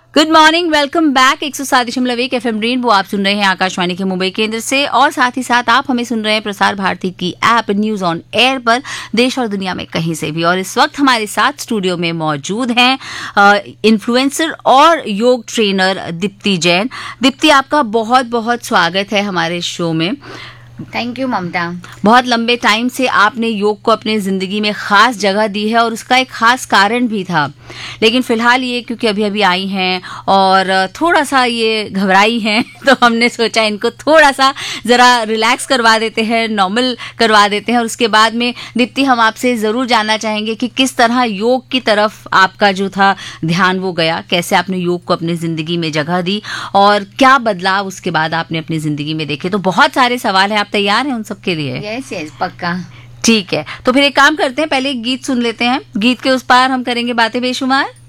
Good morning, welcome back. 107.1 FM rainbow आप सुन रहे हैं आकाशवाणी के मुंबई केंद्र से, और साथ ही साथ आप हमें सुन रहे हैं प्रसार भारती की ऐप न्यूज ऑन एयर पर, देश और दुनिया में कहीं से भी। और इस वक्त हमारे साथ स्टूडियो में मौजूद हैं इन्फ्लुएंसर और योग ट्रेनर दीप्ति जैन। दीप्ति, आपका बहुत बहुत स्वागत है हमारे शो में। थैंक यू ममता। बहुत लंबे टाइम से आपने योग को अपने जिंदगी में खास जगह दी है, और उसका एक खास कारण भी था। लेकिन फिलहाल ये क्योंकि अभी अभी आई हैं और थोड़ा सा ये घबराई हैं, तो हमने सोचा इनको थोड़ा सा जरा रिलैक्स करवा देते हैं, नॉर्मल करवा देते हैं। और उसके बाद में दीप्ति, हम आपसे जरूर जानना चाहेंगे कि किस तरह योग की तरफ आपका जो था ध्यान वो गया, कैसे आपने योग को अपनी जिंदगी में जगह दी और क्या बदलाव उसके बाद आपने अपनी जिंदगी में देखे। तो बहुत सारे सवाल हैं, आप तैयार हैं उन सब के लिए? यस पक्का। ठीक है, तो फिर एक काम करते हैं, पहले एक गीत सुन लेते हैं, गीत के उस पार हम करेंगे बातें बेशुमार।